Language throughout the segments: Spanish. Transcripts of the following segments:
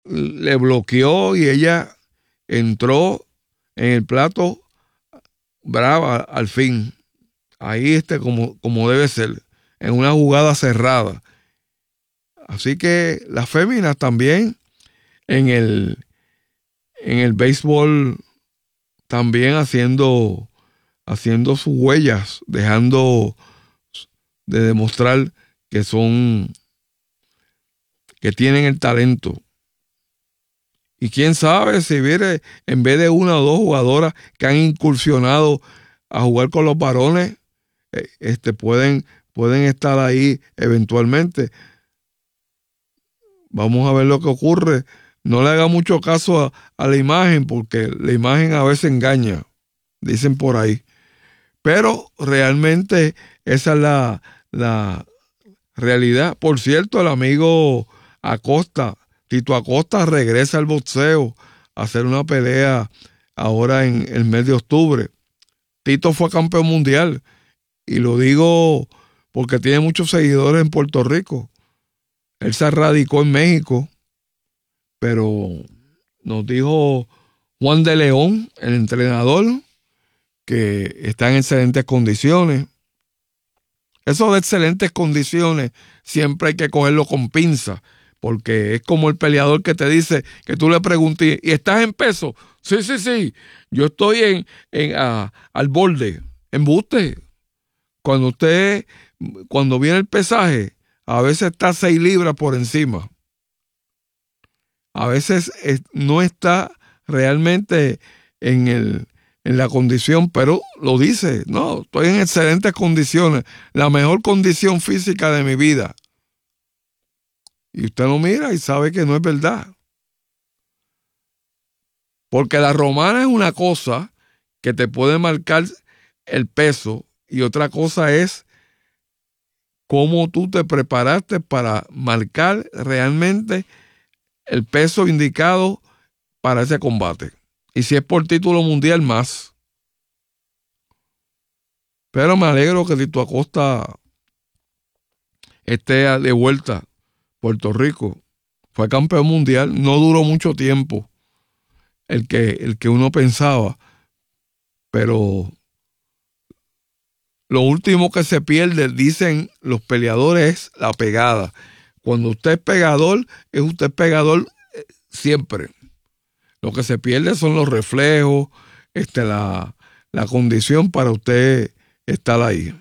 le bloqueó y ella entró en el plato brava al fin. Ahí como debe ser, en una jugada cerrada. Así que las féminas también en el béisbol también haciendo sus huellas, dejando de demostrar que tienen el talento. Y quién sabe si viene, en vez de una o dos jugadoras que han incursionado a jugar con los varones, pueden estar ahí eventualmente. Vamos a ver lo que ocurre. No le haga mucho caso a la imagen, porque la imagen a veces engaña, dicen por ahí. Pero realmente esa es la realidad. Por cierto, el amigo Acosta, Tito Acosta, regresa al boxeo a hacer una pelea ahora en el mes de octubre. Tito fue campeón mundial y lo digo porque tiene muchos seguidores en Puerto Rico. Él se radicó en México, pero nos dijo Juan de León, el entrenador, que está en excelentes condiciones. Eso de excelentes condiciones siempre hay que cogerlo con pinza, porque es como el peleador que te dice, que tú le preguntas, ¿y estás en peso? Sí, yo estoy al borde. Embuste. Cuando viene el pesaje, a veces está 6 libras por encima. A veces no está realmente en la condición, pero lo dice, no, estoy en excelentes condiciones, la mejor condición física de mi vida. Y usted lo mira y sabe que no es verdad. Porque la romana es una cosa que te puede marcar el peso y otra cosa es cómo tú te preparaste para marcar realmente el peso indicado para ese combate. Y si es por título mundial, más. Pero me alegro que Tito Acosta esté de vuelta a Puerto Rico. Fue campeón mundial, no duró mucho tiempo el que uno pensaba, pero lo último que se pierde, dicen los peleadores, es la pegada. Cuando usted es pegador siempre. Lo que se pierde son los reflejos, la condición para usted estar ahí.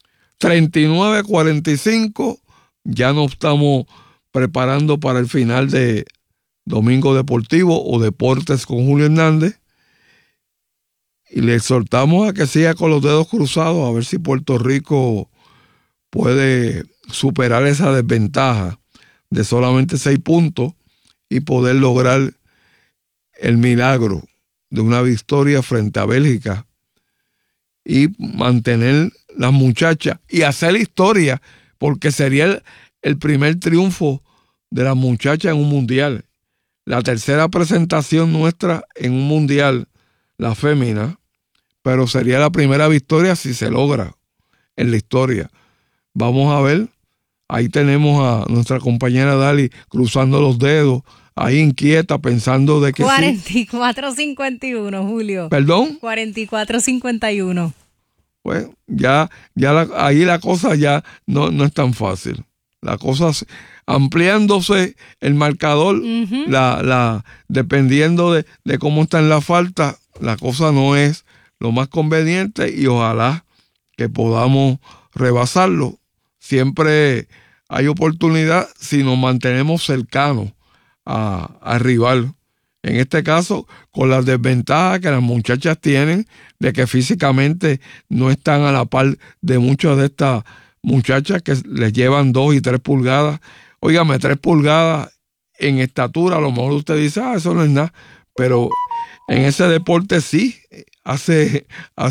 39-45, ya nos estamos preparando para el final de Domingo Deportivo o Deportes con Julio Hernández. Y le exhortamos a que siga con los dedos cruzados a ver si Puerto Rico puede superar esa desventaja de solamente 6 puntos y poder lograr el milagro de una victoria frente a Bélgica y mantener las muchachas y hacer historia, porque sería el primer triunfo de las muchachas en un mundial. La tercera presentación nuestra en un mundial, la fémina, pero sería la primera victoria si se logra en la historia. Vamos a ver, ahí tenemos a nuestra compañera Dali cruzando los dedos, ahí inquieta, pensando de que 44-51, Julio. ¿Perdón? 44-51. Pues ahí la cosa ya no es tan fácil. La cosa ampliándose el marcador, dependiendo de cómo está en la falta, la cosa no es lo más conveniente y ojalá que podamos rebasarlo. Siempre hay oportunidad si nos mantenemos cercanos al rival. En este caso, con las desventajas que las muchachas tienen de que físicamente no están a la par de muchas de estas muchachas que les llevan 2 y 3 pulgadas. Óigame, 3 pulgadas en estatura, a lo mejor usted dice, eso no es nada, pero en ese deporte sí hace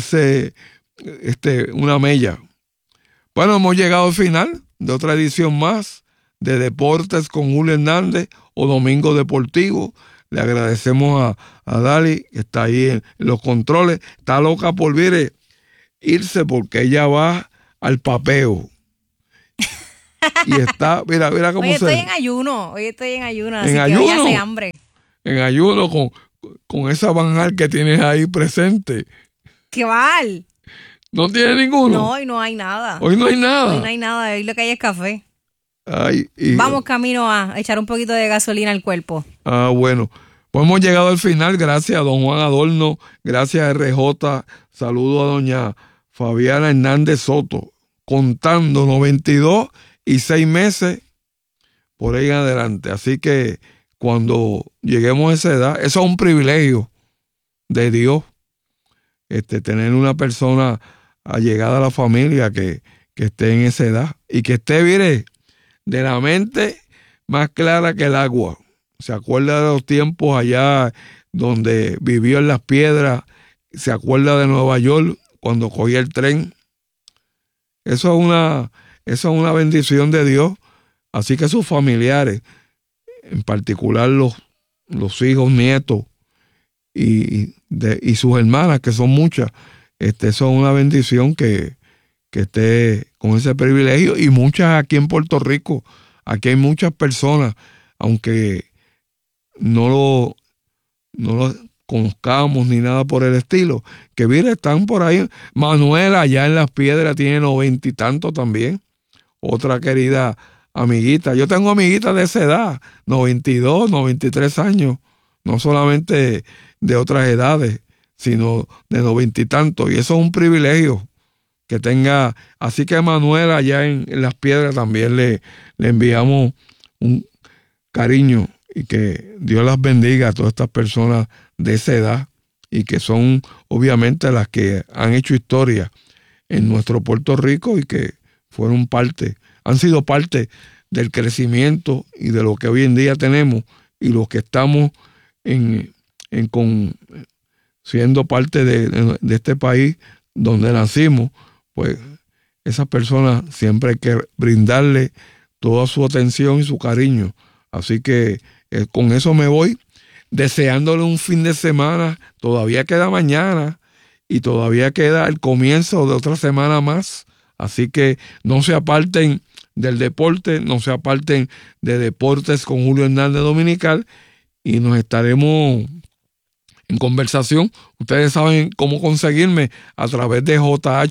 una mella. Bueno, hemos llegado al final de otra edición más de Deportes con Julio Hernández o Domingo Deportivo. Le agradecemos a Dali, que está ahí en los controles. Está loca por irse porque ella va al papeo. Y está, mira cómo Hoy se... estoy en ayuno, así ¿En que ayuno? hoy hace hambre. En ayuno con esa banjal que tienes ahí presente. ¡Qué mal! ¿No tiene ninguno? No, hoy no hay nada. Hoy no hay nada. Hoy no hay nada, hoy lo que hay es café. Ay, Vamos camino a echar un poquito de gasolina al cuerpo. Bueno. Pues hemos llegado al final. Gracias a don Juan Adorno. Gracias a RJ. Saludo a doña Fabiana Hernández Soto. Contando 92 y 6 meses por ahí en adelante. Así que cuando lleguemos a esa edad, eso es un privilegio de Dios. Tener una persona allegada a la familia que esté en esa edad y que esté, mire, de la mente más clara que el agua. Se acuerda de los tiempos allá donde vivió en Las Piedras, se acuerda de Nueva York cuando cogía el tren. Eso es una bendición de Dios. Así que sus familiares, en particular los hijos, nietos y sus hermanas, que son muchas, son una bendición que esté con ese privilegio. Y muchas aquí en Puerto Rico, aquí hay muchas personas, aunque no lo conozcamos ni nada por el estilo, que mire, están por ahí. Manuela allá en Las Piedras tiene 90 y tantos también, otra querida amiguita. Yo tengo amiguitas de esa edad, 92, 93 años, no solamente de otras edades, sino de 90 y tantos, y eso es un privilegio que tenga. Así que a Manuela allá en Las Piedras también le enviamos un cariño, y que Dios las bendiga a todas estas personas de esa edad y que son obviamente las que han hecho historia en nuestro Puerto Rico y que han sido parte del crecimiento y de lo que hoy en día tenemos, y los que estamos siendo parte de este país donde nacimos, pues esas personas siempre hay que brindarle toda su atención y su cariño. Así que con eso me voy, deseándole un fin de semana. Todavía queda mañana y todavía queda el comienzo de otra semana más. Así que no se aparten del deporte, no se aparten de Deportes con Julio Hernández Dominical, y nos estaremos en conversación. Ustedes saben cómo conseguirme a través de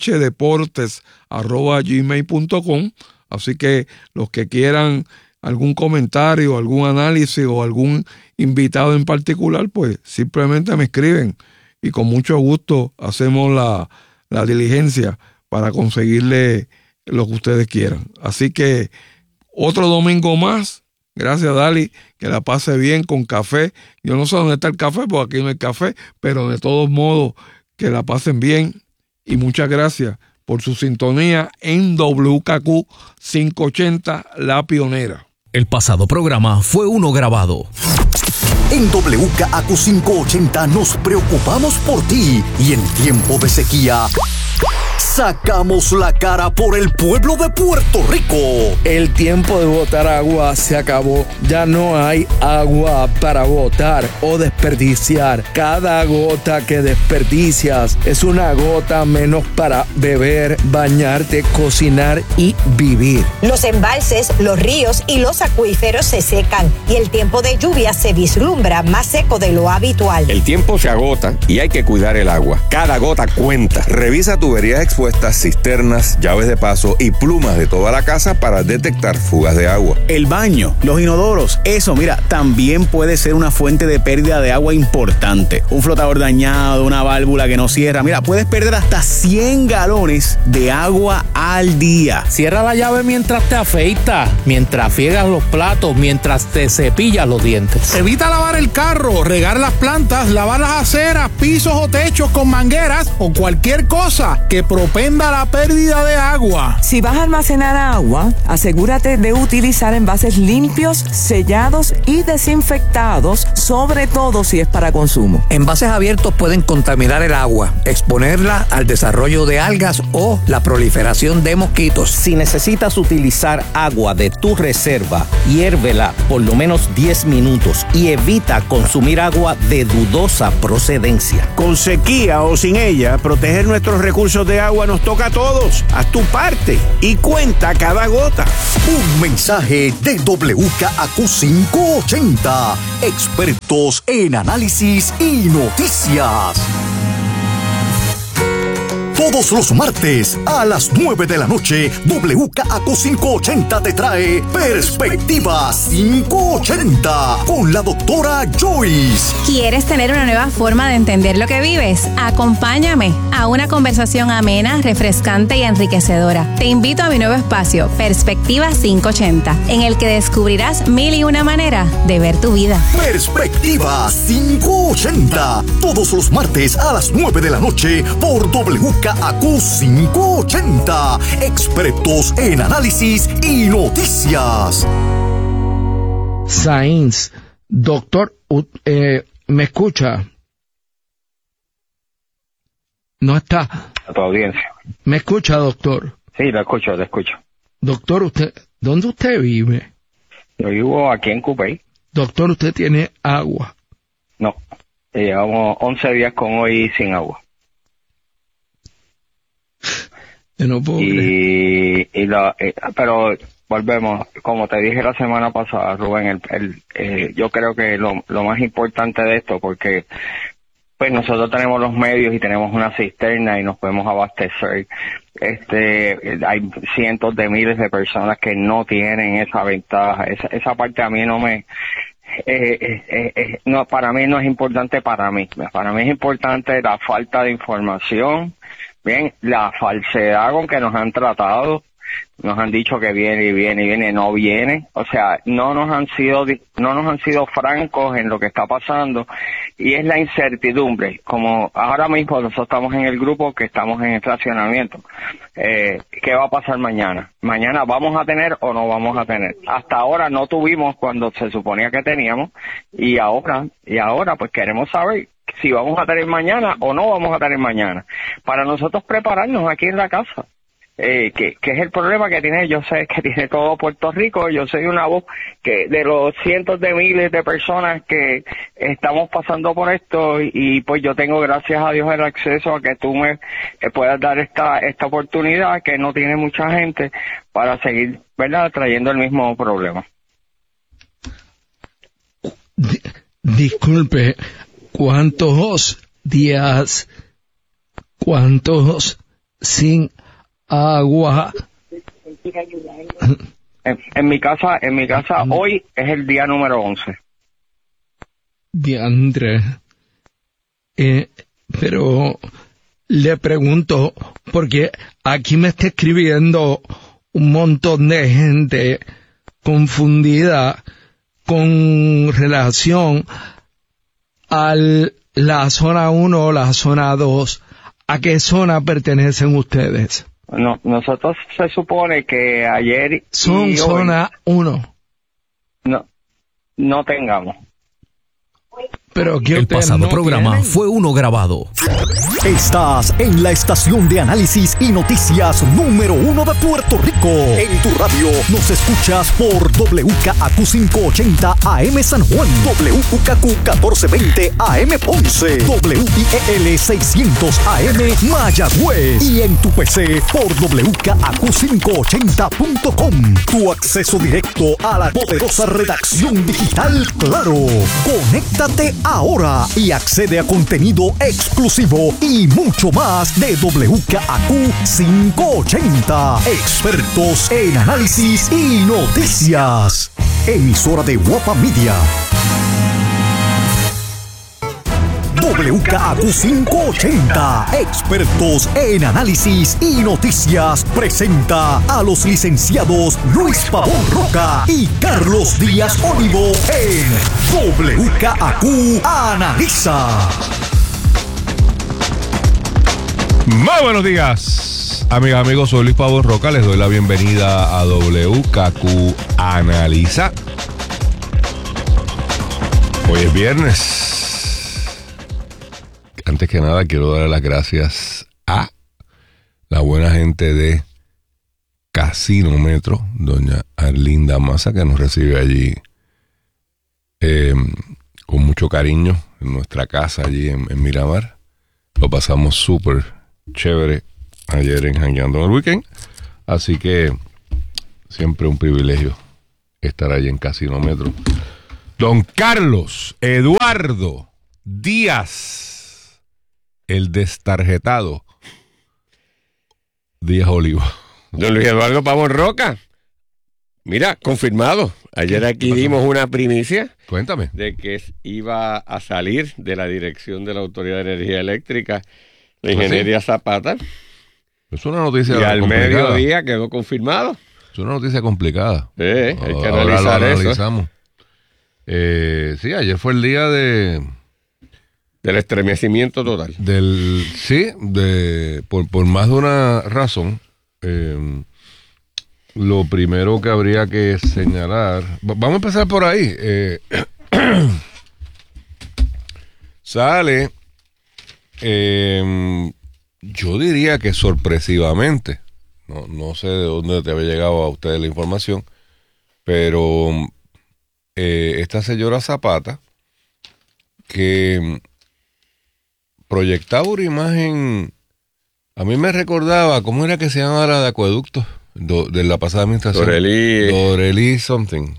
jhdeportes@gmail.com. Así que los que quieran algún comentario, algún análisis o algún invitado en particular, pues simplemente me escriben y con mucho gusto hacemos la diligencia para conseguirle lo que ustedes quieran. Así que otro domingo más. Gracias, Dali, que la pase bien con café. Yo no sé dónde está el café, porque aquí no hay café, pero de todos modos que la pasen bien, y muchas gracias por su sintonía en WKQ 580 La Pionera. El pasado programa fue uno grabado. En WKQ 580 nos preocupamos por ti, y en tiempo de sequía sacamos la cara por el pueblo de Puerto Rico. El tiempo de botar agua se acabó. Ya no hay agua para botar o desperdiciar. Cada gota que desperdicias es una gota menos para beber, bañarte, cocinar y vivir. Los embalses, los ríos y los acuíferos se secan y el tiempo de lluvia se vislumbra más seco de lo habitual. El tiempo se agota y hay que cuidar el agua. Cada gota cuenta. Revisa tuberías expuestas, cisternas, llaves de paso y plumas de toda la casa para detectar fugas de agua. El baño, los inodoros, eso, mira, también puede ser una fuente de pérdida de agua importante. Un flotador dañado, una válvula que no cierra, mira, puedes perder hasta 100 galones de agua al día. Cierra la llave mientras te afeitas, mientras friegas los platos, mientras te cepillas los dientes. Evita lavar el carro, regar las plantas, lavar las aceras, pisos o techos con mangueras o cualquier cosa que propenda la pérdida de agua. Si vas a almacenar agua, asegúrate de utilizar envases limpios, sellados y desinfectados, sobre todo si es para consumo. Envases abiertos pueden contaminar el agua, exponerla al desarrollo de algas o la proliferación de mosquitos. Si necesitas utilizar agua de tu reserva, hiérvela por lo menos 10 minutos y evita consumir agua de dudosa procedencia. Con sequía o sin ella, proteger nuestros recursos Recursos de Agua nos toca a todos. Haz tu parte y cuenta cada gota. Un mensaje de WKAQ 580. Expertos en análisis y noticias. Todos los martes a las 9 de la noche, WKAQ 580 te trae Perspectiva 580 con la doctora Joyce. ¿Quieres tener una nueva forma de entender lo que vives? Acompáñame a una conversación amena, refrescante y enriquecedora. Te invito a mi nuevo espacio, Perspectiva 580, en el que descubrirás 1001 maneras de ver tu vida. Perspectiva 580, todos los martes a las 9 de la noche por WKAQ 580, expertos en análisis y noticias. Sainz, doctor, ¿me escucha? No está. A tu audiencia. ¿Me escucha, doctor? Sí, lo escucho, te escucho. Doctor, ¿dónde usted vive? Yo vivo aquí en Cupey. Doctor, ¿usted tiene agua? No, llevamos 11 días con hoy sin agua. Yo no puedo creer. Pero volvemos, como te dije la semana pasada, Rubén, yo creo que lo más importante de esto, porque pues nosotros tenemos los medios y tenemos una cisterna y nos podemos abastecer. Hay cientos de miles de personas que no tienen esa ventaja. Esa parte a mí no me... no, para mí no es importante para mí. Para mí es importante la falta de información. Bien, la falsedad con que nos han tratado, nos han dicho que viene y viene y viene, no viene, o sea, no nos han sido francos en lo que está pasando, y es la incertidumbre, como ahora mismo nosotros estamos en el grupo que estamos en el racionamiento. ¿Qué va a pasar mañana? Mañana vamos a tener o no vamos a tener. Hasta ahora no tuvimos cuando se suponía que teníamos, y ahora pues queremos saber si vamos a tener mañana o no vamos a tener mañana, para nosotros prepararnos aquí en la casa, que es el problema que tiene, yo sé que tiene todo Puerto Rico. Yo soy una voz que de los cientos de miles de personas que estamos pasando por esto, y pues yo tengo, gracias a Dios, el acceso a que tú me puedas dar esta oportunidad que no tiene mucha gente para seguir, ¿verdad?, trayendo el mismo problema. Disculpe, ¿cuántos días sin agua? En mi casa hoy es el día número 11. Diandre. Pero le pregunto, porque aquí me está escribiendo un montón de gente confundida con relación a la zona 1 o la zona 2. ¿A qué zona pertenecen ustedes? No, nosotros se supone que ayer son y zona 1. No tengamos. Pero el pasado programa fue uno grabado. Estás en la estación de análisis y noticias número 1 de Puerto Rico. En tu radio nos escuchas por WKAQ 580 AM San Juan, WKAQ 1420 AM Ponce, WIEL 600 AM Mayagüez, y en tu PC por WKAQ580.com. Tu acceso directo a la poderosa redacción digital Claro. Conéctate ahora y accede a contenido exclusivo y mucho más de WKAQ 580. Expertos en análisis y noticias. Emisora de Guapa Media. WKAQ 580, expertos en análisis y noticias, presenta a los licenciados Luis Pavón Roca y Carlos Díaz Olivo en WKAQ Analiza. Muy buenos días, amigas, amigos, soy Luis Pavón Roca, les doy la bienvenida a WKAQ Analiza. Hoy es viernes. Antes que nada, quiero dar las gracias a la buena gente de Casino Metro, doña Arlinda Maza, que nos recibe allí con mucho cariño en nuestra casa allí en Miramar. Lo pasamos súper chévere ayer en Jangueando en el Weekend. Así que siempre un privilegio estar ahí en Casinómetro. Don Carlos Eduardo Díaz, el destarjetado Díaz Olivo. Don Luis Eduardo Pavón Roca. Mira, confirmado. Ayer aquí dimos una primicia. Cuéntame. De que iba a salir de la dirección de la Autoridad de Energía Eléctrica la ingeniería Zapata. Es una noticia y al complicada. mediodía quedó confirmado. Es una noticia complicada. Hay que Ahora analizar lo eso. analizamos. Sí, ayer fue el día del estremecimiento total. Por más de una razón. Lo primero que habría que señalar, vamos a empezar por ahí. Sale, yo diría que sorpresivamente, no sé de dónde te había llegado a ustedes la información, pero esta señora Zapata, que proyectaba una imagen, a mí me recordaba, ¿cómo era que se llamaba la de acueductos? De la pasada administración. Dorelí something.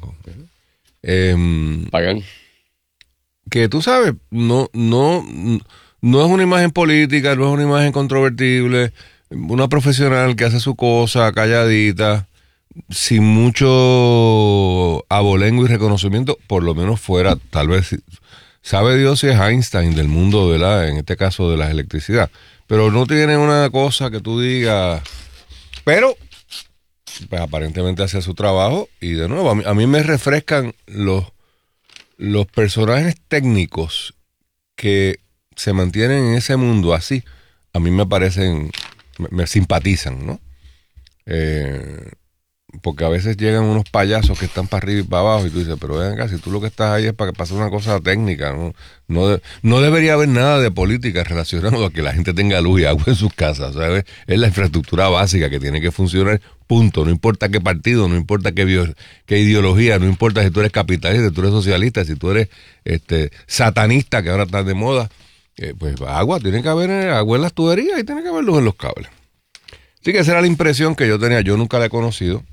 Pagan. Que tú sabes, no es una imagen política, no es una imagen controvertible, una profesional que hace su cosa calladita, sin mucho abolengo y reconocimiento, por lo menos fuera, tal vez, sabe Dios si es Einstein del mundo en este caso de la electricidad, pero no tiene una cosa que tú digas, pero pues aparentemente hace su trabajo. Y de nuevo, a mí me refrescan los personajes técnicos que se mantienen en ese mundo así. A mí me parecen, me simpatizan, ¿no? Porque a veces llegan unos payasos que están para arriba y para abajo y tú dices, pero ven acá, si tú lo que estás ahí es para que pase una cosa técnica, no debería haber nada de política relacionado a que la gente tenga luz y agua en sus casas, ¿sabes? Es la infraestructura básica que tiene que funcionar, punto. No importa qué partido, no importa qué ideología, no importa si tú eres capitalista, si tú eres socialista, si tú eres satanista, que ahora está de moda, pues agua, tiene que haber agua en las tuberías y tiene que haber luz en los cables. Así que esa era la impresión que yo tenía, yo nunca la he conocido.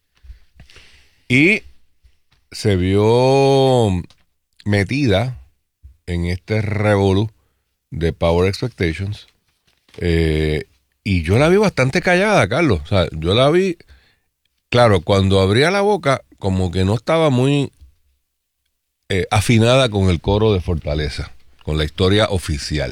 Y se vio metida en este revolú de Power Expectations. Y yo la vi bastante callada, Carlos. O sea, yo la vi, claro, cuando abría la boca, como que no estaba muy afinada con el coro de Fortaleza, con la historia oficial.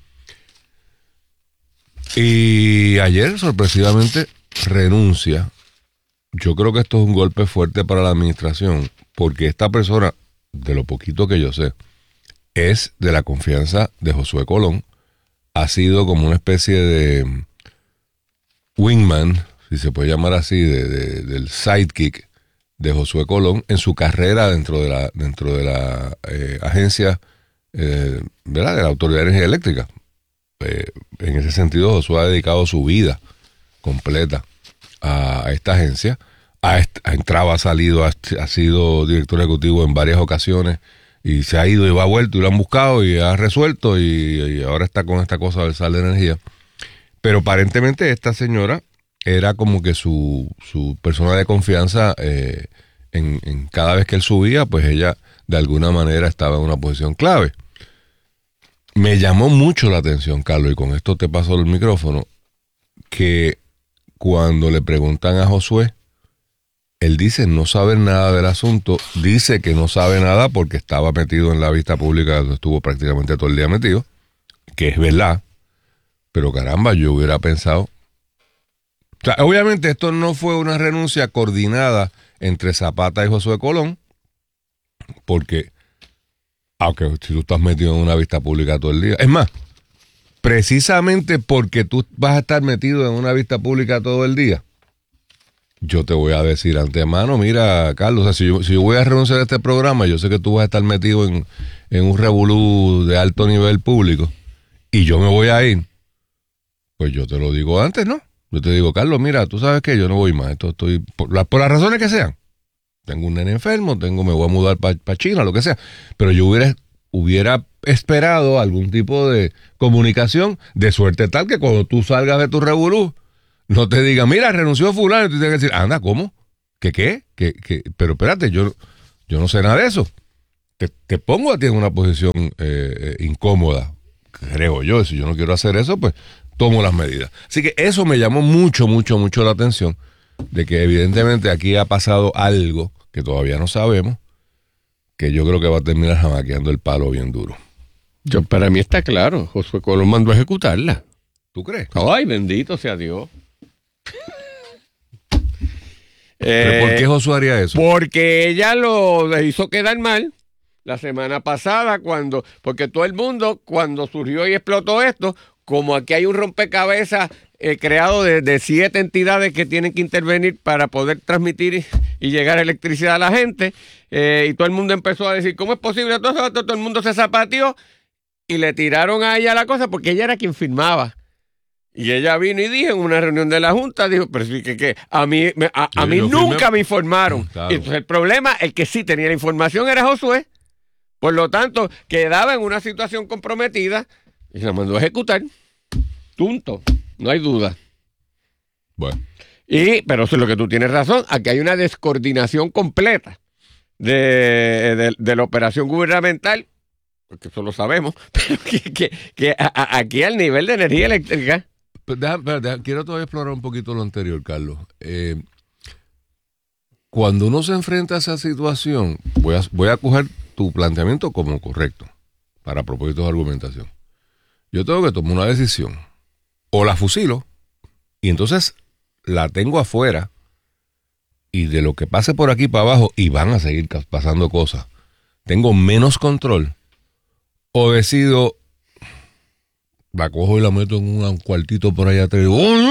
Y ayer, sorpresivamente, renuncia. Yo creo que esto es un golpe fuerte para la administración, porque esta persona, de lo poquito que yo sé, es de la confianza de Josué Colón. Ha sido como una especie de wingman, si se puede llamar así, del sidekick de Josué Colón en su carrera dentro de la agencia, ¿verdad?, de la Autoridad de Energía Eléctrica. En ese sentido, Josué ha dedicado su vida completa a esta agencia. Ha entrado, ha salido, ha sido director ejecutivo en varias ocasiones y se ha ido y va vuelto y lo han buscado y ha resuelto y ahora está con esta cosa del sal de energía. Pero aparentemente esta señora era como que su persona de confianza en cada vez que él subía, pues ella de alguna manera estaba en una posición clave. Me llamó mucho la atención, Carlos, y con esto te paso el micrófono, que cuando le preguntan a Josué, él dice no saber nada del asunto, dice que no sabe nada porque estaba metido en la vista pública, donde estuvo prácticamente todo el día metido, que es verdad, pero caramba, yo hubiera pensado... O sea, obviamente esto no fue una renuncia coordinada entre Zapata y Josué Colón, porque, aunque si tú estás metido en una vista pública todo el día, es más, precisamente porque tú vas a estar metido en una vista pública todo el día, yo te voy a decir antemano, mira, Carlos, o sea, si yo voy a renunciar a este programa, yo sé que tú vas a estar metido en un revolú de alto nivel público y yo me voy a ir, pues yo te lo digo antes, ¿no? Yo te digo, Carlos, mira, tú sabes que yo no voy más, estoy por las razones que sean. Tengo un nene enfermo, me voy a mudar para China, lo que sea. Pero yo hubiera esperado algún tipo de comunicación, de suerte tal que cuando tú salgas de tu revolú, no te digan, mira, renunció fulano, y tú tienes que decir, anda, ¿cómo? ¿Qué? Pero espérate, yo no sé nada de eso. Te pongo a ti en una posición incómoda, creo yo. Si yo no quiero hacer eso, pues tomo las medidas. Así que eso me llamó mucho la atención, de que evidentemente aquí ha pasado algo que todavía no sabemos, que yo creo que va a terminar jamaqueando el palo bien duro. Para mí está claro, Josué Colón mandó a ejecutarla. ¿Tú crees? Ay, bendito sea Dios. ¿Pero por qué Josué haría eso? Porque ella lo hizo quedar mal la semana pasada, porque todo el mundo, cuando surgió y explotó esto, como aquí hay un rompecabezas creado de 7 entidades que tienen que intervenir para poder transmitir y llegar electricidad a la gente, y todo el mundo empezó a decir, ¿cómo es posible? Todo el mundo se zapateó y le tiraron a ella la cosa porque ella era quien firmaba. Y ella vino y dijo en una reunión de la Junta, dijo, pero sí que a mí nunca me informaron. Claro. Y entonces el problema, el que sí tenía la información era Josué. Por lo tanto, quedaba en una situación comprometida y se la mandó a ejecutar. Punto. No hay duda. Bueno. Pero eso es lo que tú tienes razón. Aquí hay una descoordinación completa de la operación gubernamental, porque eso lo sabemos, pero que aquí al nivel de energía eléctrica. Quiero todavía explorar un poquito lo anterior, Carlos. Cuando uno se enfrenta a esa situación, voy a coger tu planteamiento como correcto, para propósitos de argumentación. Yo tengo que tomar una decisión. O la fusilo, y entonces la tengo afuera, y de lo que pase por aquí para abajo, y van a seguir pasando cosas, tengo menos control. O decido, la cojo y la meto en un cuartito por allá atrás.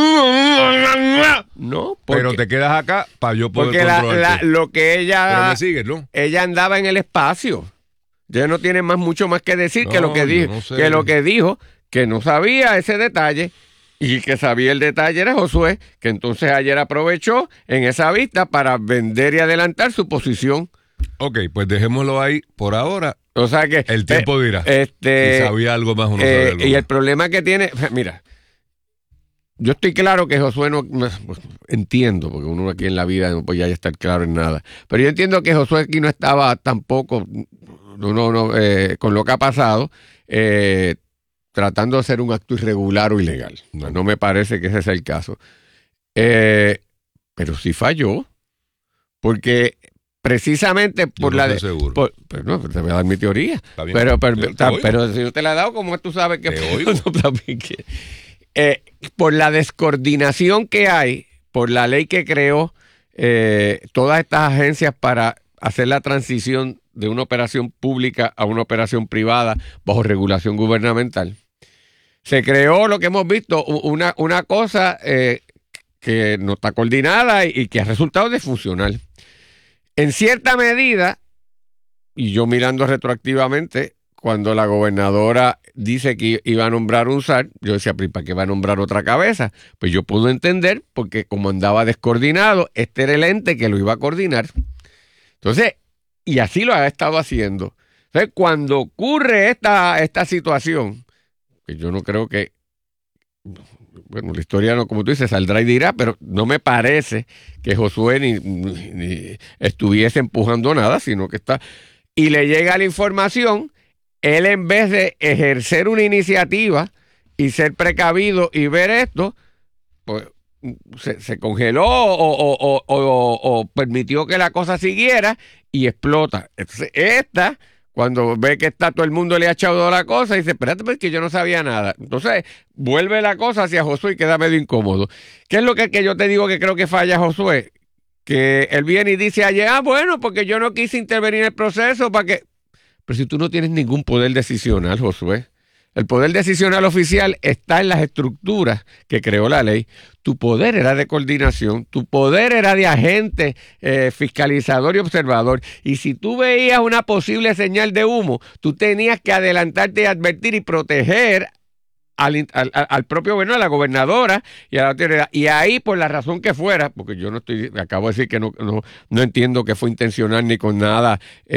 No, pero te quedas acá para yo poder controlarte. Lo que ella... Pero me sigues, ¿no? Ella andaba en el espacio. Ya no tiene mucho más que decir que lo que dijo. Que lo que dijo, que no sabía ese detalle, y que sabía el detalle era Josué, que entonces ayer aprovechó en esa vista para vender y adelantar su posición. Ok, pues dejémoslo ahí por ahora. O sea que el tiempo dirá si sabía algo más o no sabía algo más. Y el problema que tiene, mira, yo estoy claro que Josué no entiendo, porque uno aquí en la vida no podía estar claro en nada, pero yo entiendo que Josué aquí no estaba tampoco con lo que ha pasado, tratando de hacer un acto irregular o ilegal. No me parece que ese sea el caso. Pero sí falló, porque precisamente por la... seguro. No, te voy a dar mi teoría. Pero si no te la he dado, como tú sabes que... por la descoordinación que hay, por la ley que creó todas estas agencias para hacer la transición de una operación pública a una operación privada bajo regulación gubernamental, se creó lo que hemos visto, una cosa que no está coordinada y que ha resultado disfuncional. En cierta medida, y yo mirando retroactivamente, cuando la gobernadora dice que iba a nombrar un SAR, yo decía, ¿para qué va a nombrar otra cabeza? Pues yo puedo entender, porque como andaba descoordinado, este era el ente que lo iba a coordinar. Entonces, y así lo ha estado haciendo. Entonces, cuando ocurre esta situación, que yo no creo que... Bueno, la historia, no, como tú dices, saldrá y dirá, pero no me parece que Josué ni estuviese empujando nada, sino que está... Y le llega la información, él en vez de ejercer una iniciativa y ser precavido y ver esto, pues se congeló o permitió que la cosa siguiera y explota. Entonces, cuando ve que está todo el mundo le ha echado la cosa, dice, espérate, porque yo no sabía nada. Entonces, vuelve la cosa hacia Josué y queda medio incómodo. ¿Qué es lo que yo te digo que creo que falla Josué? Que él viene y dice ayer, bueno, porque yo no quise intervenir en el proceso para que... Pero si tú no tienes ningún poder decisional, Josué, el poder decisional oficial está en las estructuras que creó la ley. Tu poder era de coordinación, tu poder era de agente fiscalizador y observador. Y si tú veías una posible señal de humo, tú tenías que adelantarte y advertir y proteger al propio gobierno, a la gobernadora y a la autoridad. Y ahí, por la razón que fuera, porque yo acabo de decir que no entiendo que fue intencional ni con nada,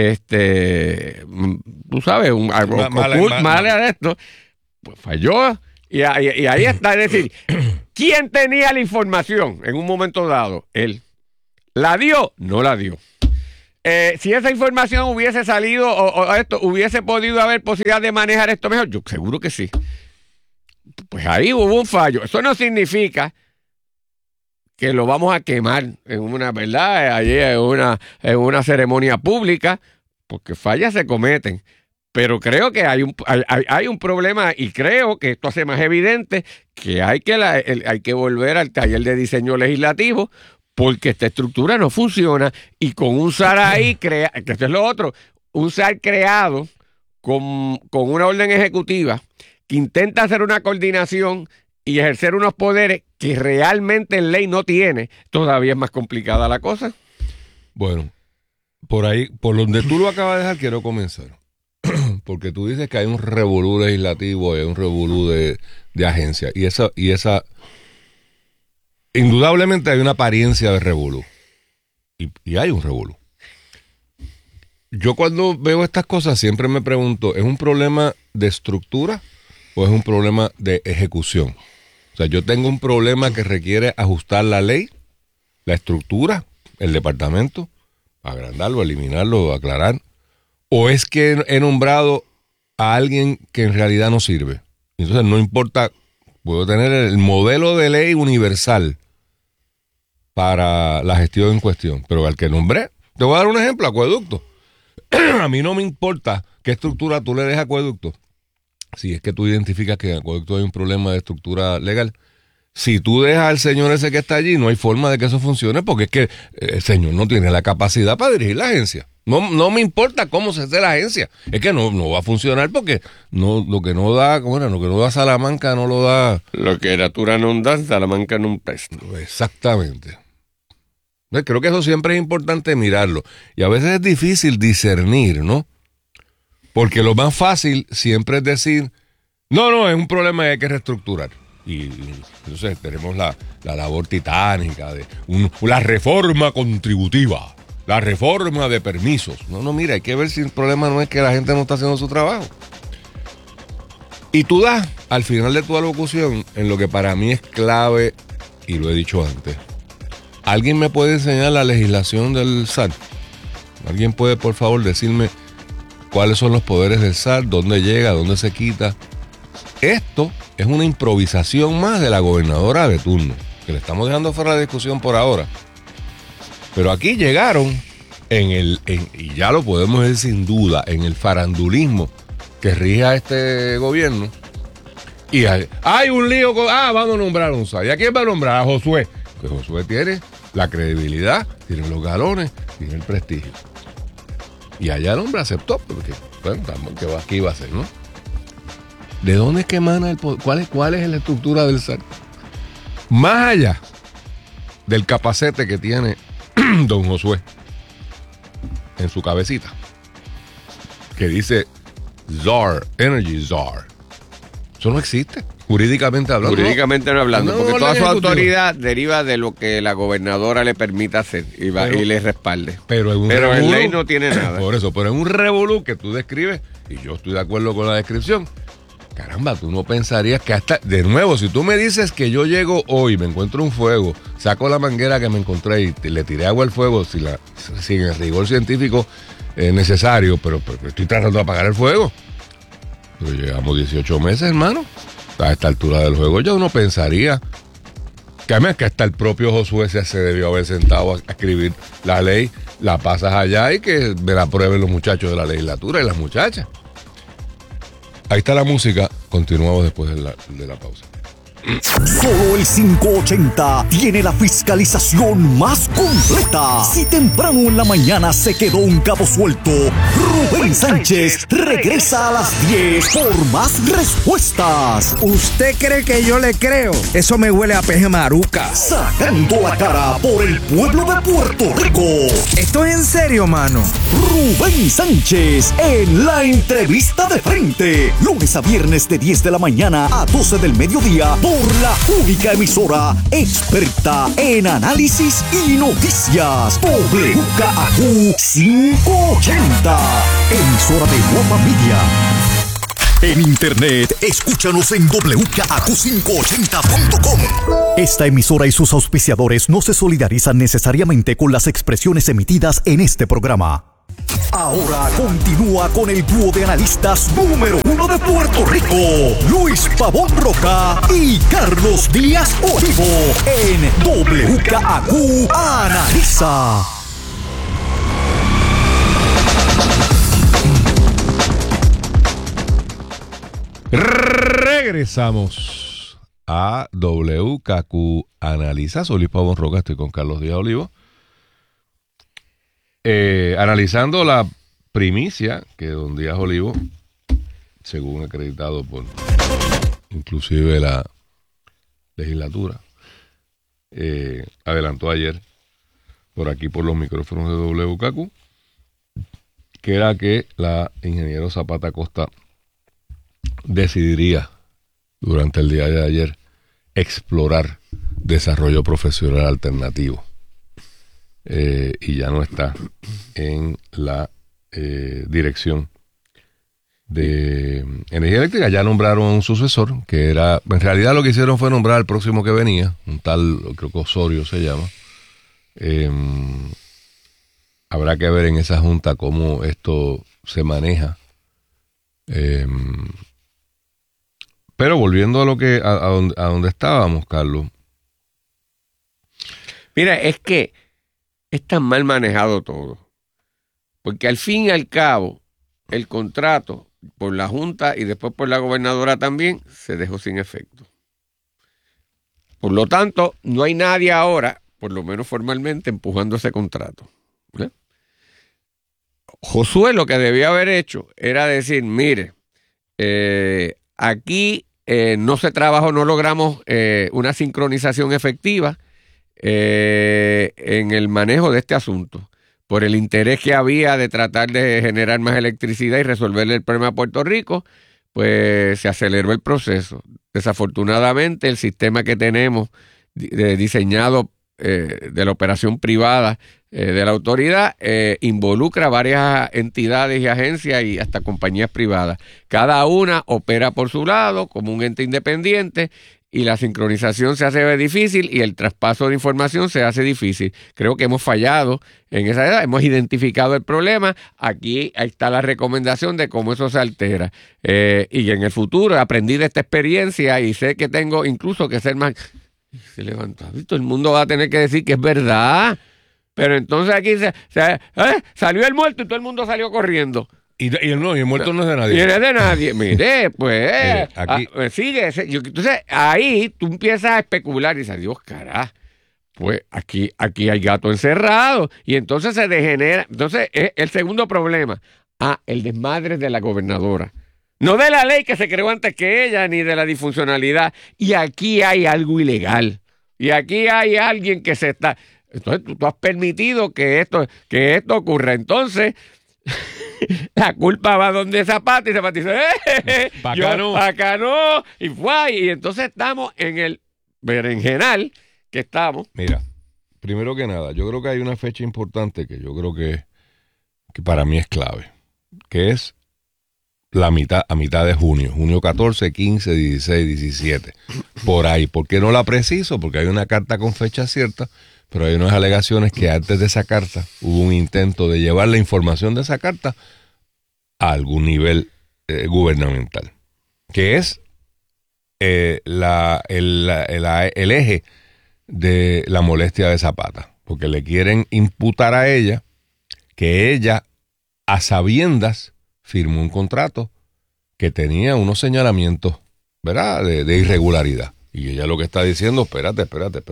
tú sabes, algo mal de esto, pues falló. Y ahí está, es decir, ¿quién tenía la información en un momento dado? Él. ¿La dio? No la dio. Si esa información hubiese salido o esto, hubiese podido haber posibilidad de manejar esto mejor, yo seguro que sí. Pues ahí hubo un fallo. Eso no significa que lo vamos a quemar en una, ¿verdad? Allí en una ceremonia pública, porque fallas se cometen. Pero creo que hay un problema y creo que esto hace más evidente que hay que volver al taller de diseño legislativo porque esta estructura no funciona y con un SAR ahí, que esto es lo otro, un SAR creado con una orden ejecutiva que intenta hacer una coordinación y ejercer unos poderes que realmente en ley no tiene, todavía es más complicada la cosa. Bueno, por ahí, por donde tú lo acabas de dejar, quiero comenzar. Porque tú dices que hay un revolú legislativo, hay un revolú de agencia. Y esa indudablemente hay una apariencia de revolú. Y hay un revolú. Yo cuando veo estas cosas siempre me pregunto, ¿es un problema de estructura o es un problema de ejecución? O sea, yo tengo un problema que requiere ajustar la ley, la estructura, el departamento, agrandarlo, eliminarlo, aclarar. ¿O es que he nombrado a alguien que en realidad no sirve? Entonces no importa, puedo tener el modelo de ley universal para la gestión en cuestión, pero al que nombré, te voy a dar un ejemplo, acueducto. A mí no me importa qué estructura tú le des a acueducto. Si es que tú identificas que en acueducto hay un problema de estructura legal, si tú dejas al señor ese que está allí, no hay forma de que eso funcione porque es que el señor no tiene la capacidad para dirigir la agencia. No me importa cómo se hace la agencia. Es que no va a funcionar porque lo que no da Salamanca no lo da. Lo que Natura no da, Salamanca no presta. Exactamente. Creo que eso siempre es importante mirarlo. Y a veces es difícil discernir, ¿no? Porque lo más fácil siempre es decir, no, es un problema que hay que reestructurar. Y entonces tenemos la labor titánica de la reforma contributiva. La reforma de permisos. No, mira, hay que ver si el problema no es que la gente no está haciendo su trabajo. Y tú das, al final de tu alocución, en lo que para mí es clave, y lo he dicho antes, ¿alguien me puede enseñar la legislación del SAR? ¿Alguien puede, por favor, decirme cuáles son los poderes del SAR, dónde llega, dónde se quita? Esto es una improvisación más de la gobernadora de turno, que le estamos dejando fuera de discusión por ahora. Pero aquí llegaron y ya lo podemos decir sin duda, en el farandulismo que rige a este gobierno. Y hay un lío vamos a nombrar a un SAR. ¿Y a quién va a nombrar? A Josué. Que Josué tiene la credibilidad, tiene los galones, tiene el prestigio. Y allá el hombre aceptó, porque bueno, ¿qué iba a hacer, no? ¿De dónde es que emana el poder? ¿Cuál es la estructura del SAR? Más allá del capacete que tiene don Josué en su cabecita, que dice ZAR, Energy ZAR. Eso no existe, jurídicamente hablando. Jurídicamente no hablando, porque toda su autoridad deriva de lo que la gobernadora le permita hacer y le respalde. Pero en ley no tiene nada. Por eso, pero en un revolú que tú describes, y yo estoy de acuerdo con la descripción, caramba, tú no pensarías que hasta, de nuevo, si tú me dices que yo llego hoy, me encuentro un fuego, saco la manguera que me encontré y le tiré agua al fuego sin el rigor científico necesario, pero estoy tratando de apagar el fuego. Pero llevamos 18 meses, hermano. A esta altura del juego yo no pensaría que además que hasta el propio Josué se debió haber sentado a escribir la ley, la pasas allá y que me la aprueben los muchachos de la legislatura y las muchachas. Ahí está la música. Continuamos después de la pausa. Solo el 580 tiene la fiscalización más completa. Si temprano en la mañana se quedó un cabo suelto, Rubén Sánchez regresa a las 10 por más respuestas. ¿Usted cree que yo le creo? Eso me huele a peje maruca. Sacando la cara por el pueblo de Puerto Rico. ¿Esto es en serio, mano? Rubén Sánchez en la entrevista de frente. Lunes a viernes de 10 de la mañana a 12 del mediodía por la única emisora experta en análisis y noticias. WKAQ 580. Emisora de Guapa Media. En internet, escúchanos en WKAQ580.com. Esta emisora y sus auspiciadores no se solidarizan necesariamente con las expresiones emitidas en este programa. Ahora continúa con el dúo de analistas número 1 de Puerto Rico, Luis Pavón Roca y Carlos Díaz Olivo, en WKAQ Analiza. Regresamos a WKAQ Analiza. Soy Luis Pavón Roca, estoy con Carlos Díaz Olivo. Analizando la primicia que don Díaz Olivo, según acreditado por inclusive la legislatura, adelantó ayer por aquí por los micrófonos de WKAQ, que era que la ingeniero Zapata Costa decidiría durante el día de ayer explorar desarrollo profesional alternativo. Y ya no está en la dirección de energía eléctrica. Ya nombraron un sucesor, que era, en realidad lo que hicieron fue nombrar al próximo que venía, un tal, creo que Osorio se llama. Habrá que ver en esa junta cómo esto se maneja. Pero volviendo a lo que a donde estábamos, Carlos. Mira, es que es tan mal manejado todo. Porque al fin y al cabo, el contrato por la Junta y después por la gobernadora también se dejó sin efecto. Por lo tanto, no hay nadie ahora, por lo menos formalmente, empujando ese contrato. ¿Eh? Josué lo que debía haber hecho era decir, mire, aquí no se trabajó, no logramos una sincronización efectiva en el manejo de este asunto, por el interés que había de tratar de generar más electricidad y resolverle el problema a Puerto Rico, pues se aceleró el proceso. Desafortunadamente, el sistema que tenemos diseñado de la operación privada de la autoridad involucra varias entidades y agencias y hasta compañías privadas. Cada una opera por su lado como un ente independiente y la sincronización se hace difícil y el traspaso de información se hace difícil. Creo que hemos fallado en esa edad, hemos identificado el problema, ahí está la recomendación de cómo eso se altera. Y en el futuro aprendí de esta experiencia y sé que tengo incluso que ser más... Se levantó, todo el mundo va a tener que decir que es verdad, pero entonces aquí salió el muerto y todo el mundo salió corriendo. Y el muerto no es de nadie. Y no es de nadie. Mire, pues, aquí sigue. Entonces, ahí tú empiezas a especular y dices, Dios, carajo, pues aquí hay gato encerrado. Y entonces se degenera. Entonces, el segundo problema, el desmadre de la gobernadora. No de la ley que se creó antes que ella, ni de la disfuncionalidad. Y aquí hay algo ilegal. Y aquí hay alguien que se está... Entonces, tú has permitido que esto ocurra. Entonces... la culpa va donde Zapata y Zapata dice acá no, y entonces estamos en el berenjenal que estamos. Mira, primero que nada, yo creo que hay una fecha importante que yo creo que para mí es clave, que es a mitad de junio 14, 15, 16, 17, por ahí. ¿Por qué no la preciso? Porque hay una carta con fecha cierta, pero hay unas alegaciones que antes de esa carta hubo un intento de llevar la información de esa carta a algún nivel gubernamental, que es el eje de la molestia de Zapata, porque le quieren imputar a ella que ella, a sabiendas, firmó un contrato que tenía unos señalamientos, ¿verdad?, de irregularidad. Y ella lo que está diciendo, espérate.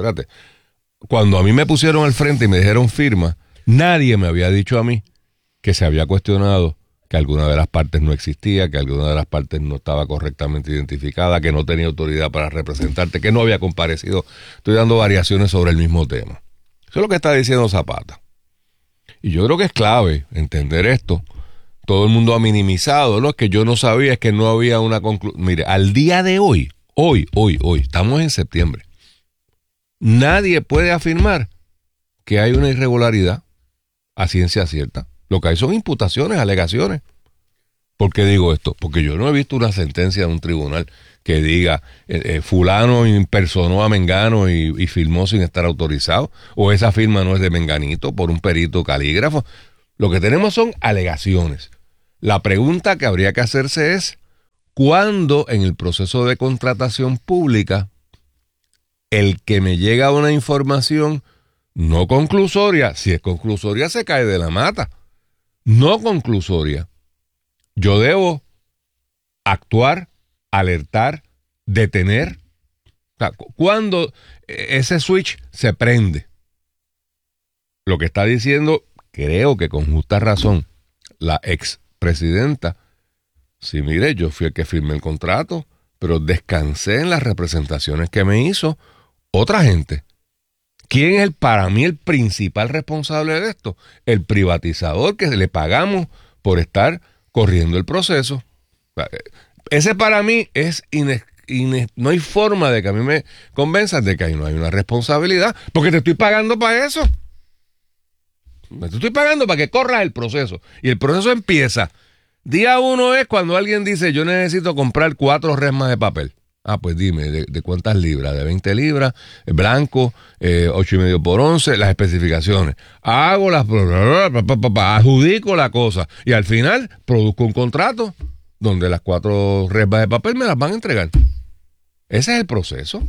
Cuando a mí me pusieron al frente y me dijeron firma, nadie me había dicho a mí que se había cuestionado que alguna de las partes no existía, que alguna de las partes no estaba correctamente identificada, que no tenía autoridad para representarte, que no había comparecido. Estoy dando variaciones sobre el mismo tema. Eso es lo que está diciendo Zapata. Y yo creo que es clave entender esto. Todo el mundo ha minimizado. Lo que yo no sabía es que no había una conclusión. Mire, al día de hoy, estamos en septiembre, nadie puede afirmar que hay una irregularidad a ciencia cierta. Lo que hay son imputaciones, alegaciones. ¿Por qué digo esto? Porque yo no he visto una sentencia de un tribunal que diga fulano impersonó a Mengano y firmó sin estar autorizado, o esa firma no es de Menganito por un perito calígrafo. Lo que tenemos son alegaciones. La pregunta que habría que hacerse es, ¿cuándo en el proceso de contratación pública el que me llega una información no conclusoria, si es conclusoria se cae de la mata, no conclusoria, yo debo actuar, alertar, detener? O sea, ¿cuándo ese switch se prende? Lo que está diciendo, creo que con justa razón, la expresidenta, sí, mire, yo fui el que firmé el contrato, pero descansé en las representaciones que me hizo otra gente. ¿Quién es para mí el principal responsable de esto? El privatizador que le pagamos por estar corriendo el proceso. Ese para mí es no hay forma de que a mí me convenzan de que ahí no hay una responsabilidad, porque te estoy pagando para eso. Te estoy pagando para que corras el proceso. Y el proceso empieza. Día 1 es cuando alguien dice, yo necesito comprar 4 resmas de papel. Ah, pues dime, ¿de cuántas libras? De 20 libras, blanco, 8,5 por 11, las especificaciones. Hago las... adjudico la cosa. Y al final produzco un contrato donde las 4 resmas de papel me las van a entregar. Ese es el proceso.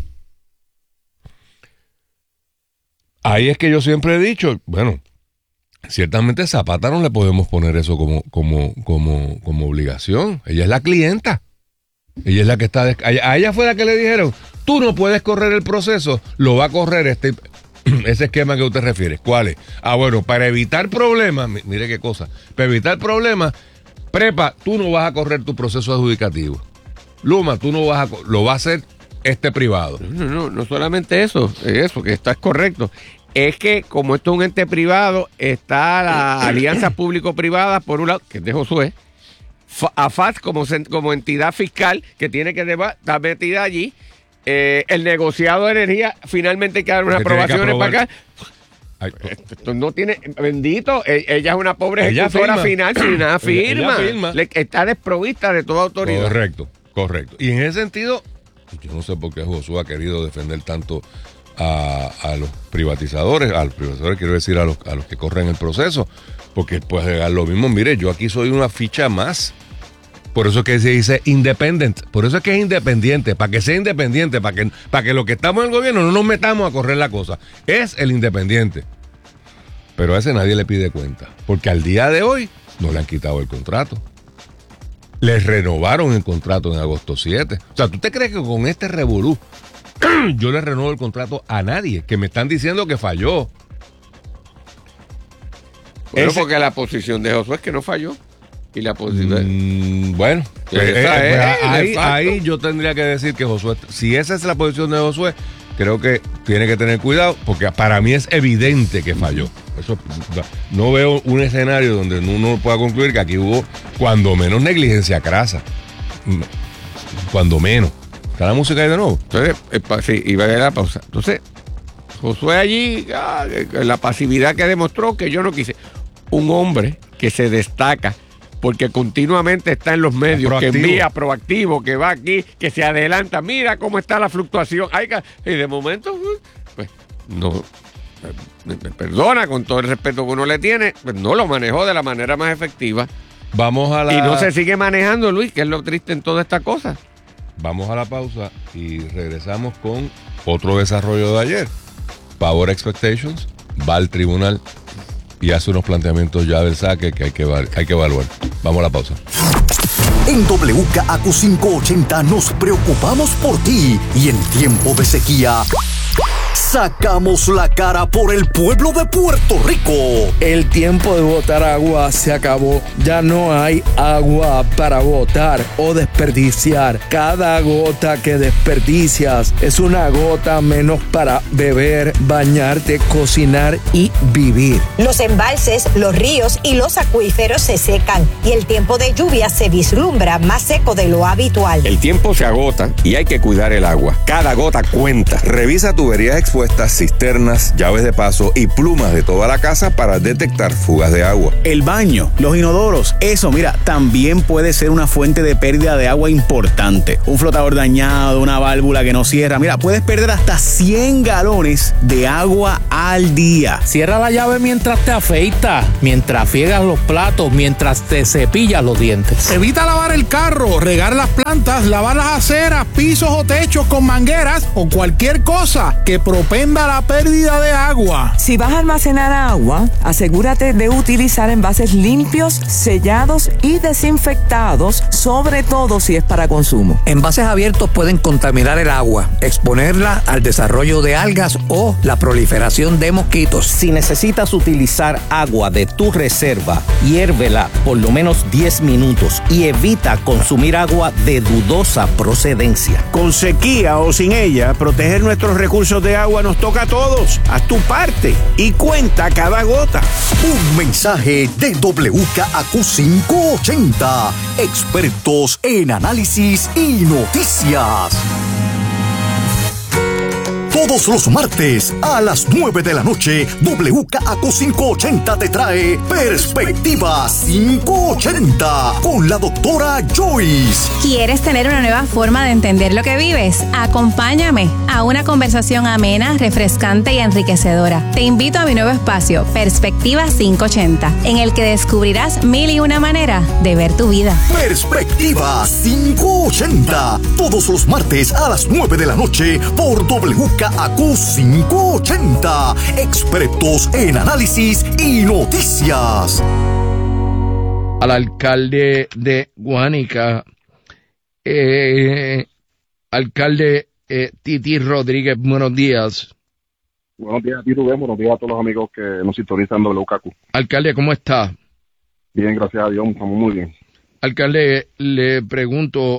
Ahí es que yo siempre he dicho, bueno, ciertamente a Zapata no le podemos poner eso como obligación. Ella es la clienta. Ella es la que está... A ella fue la que le dijeron, tú no puedes correr el proceso, lo va a correr ese esquema que usted refiere. ¿Cuál es? Ah, bueno, para evitar problemas, mire qué cosa, para evitar problemas, Prepa, tú no vas a correr tu proceso adjudicativo. Luma, tú no vas lo va a hacer privado. No solamente eso, que estás correcto. Es que como esto es un ente privado, está la alianza público-privada, por un lado, que es de Josué, AFAS como entidad fiscal que tiene que estar metida allí, el negociado de energía, finalmente hay que dar unas aprobaciones para acá. Esto no tiene, bendito, ella es una pobre ejecutora final sin nada firma. Está desprovista de toda autoridad. Correcto. Y en ese sentido, yo no sé por qué Josué ha querido defender tanto a los privatizadores, quiero decir a los que corren el proceso, porque puede llegar lo mismo. Mire, yo aquí soy una ficha más. Por eso es que se dice independent. Por eso es que es independiente. Para que sea independiente, para que los que estamos en el gobierno no nos metamos a correr la cosa. Es el independiente. Pero a ese nadie le pide cuenta. Porque al día de hoy no le han quitado el contrato. Les renovaron el contrato en agosto 7. O sea, ¿tú te crees que con este revolú yo le renuevo el contrato a nadie? Que me están diciendo que falló. Bueno, porque la posición de Josué es que no falló. Y la posición bueno, ahí yo tendría que decir que Josué, si esa es la posición de Josué, creo que tiene que tener cuidado, porque para mí es evidente que falló. Eso, no veo un escenario donde uno pueda concluir que aquí hubo cuando menos negligencia crasa. Cuando menos. ¿Está la música ahí de nuevo? Entonces, sí, iba a ir a la pausa. Entonces, Josué allí, la pasividad que demostró, que yo no quise. Un hombre que se destaca porque continuamente está en los medios, proactivo, que envía proactivo, que va aquí, que se adelanta, mira cómo está la fluctuación. Y de momento, pues, no, me perdona, con todo el respeto que uno le tiene, pues no lo manejó de la manera más efectiva. Y no se sigue manejando, Luis, que es lo triste en toda esta cosa. Vamos a la pausa y regresamos con otro desarrollo de ayer. Power Expectations va al tribunal y hace unos planteamientos ya del saque que hay que evaluar. Vamos a la pausa. En WKAQ 580 nos preocupamos por ti y en tiempo de sequía sacamos la cara por el pueblo de Puerto Rico. El tiempo de botar agua se acabó. Ya no hay agua para botar o desperdiciar. Cada gota que desperdicias es una gota menos para beber, bañarte, cocinar y vivir. Los embalses, los ríos y los acuíferos se secan y el tiempo de lluvia se vislumbra más seco de lo habitual. El tiempo se agota y hay que cuidar el agua. Cada gota cuenta. Revisa tuberías expuestas, cisternas, llaves de paso y plumas de toda la casa para detectar fugas de agua. El baño, los inodoros, eso, mira, también puede ser una fuente de pérdida de agua importante. Un flotador dañado, una válvula que no cierra. Mira, puedes perder hasta 100 galones de agua al día. Cierra la llave mientras te afeitas, mientras friegas los platos, mientras te cepillas los dientes. Evita lavar el carro, regar las plantas, lavar las aceras, pisos o techos con mangueras o cualquier cosa que propenda la pérdida de agua. Si vas a almacenar agua, asegúrate de utilizar envases limpios, sellados y desinfectados, sobre todo si es para consumo. Envases abiertos pueden contaminar el agua, exponerla al desarrollo de algas o la proliferación de mosquitos. Si necesitas utilizar agua de tu reserva, hiérvela por lo menos 10 minutos y evita consumir agua de dudosa procedencia. Con sequía o sin ella, proteger nuestros recursos de agua nos toca a todos. Haz tu parte y cuenta cada gota. Un mensaje de WKAQ 580. Expertos en análisis y noticias. Todos los martes a las 9 de la noche, WKAQ 580 te trae Perspectiva 580 con la doctora Joyce. ¿Quieres tener una nueva forma de entender lo que vives? Acompáñame a una conversación amena, refrescante y enriquecedora. Te invito a mi nuevo espacio, Perspectiva 580, en el que descubrirás 1001 maneras de ver tu vida. Perspectiva 580, todos los martes a las 9 de la noche por WKAQ 580, expertos en análisis y noticias. Al alcalde de Guánica, alcalde Titi Rodríguez, buenos días. Buenos días a ti, Rubén, buenos días a todos los amigos que nos sintonizan en WKAQ. Alcalde, ¿cómo está? Bien, gracias a Dios, estamos muy bien. Alcalde, le pregunto,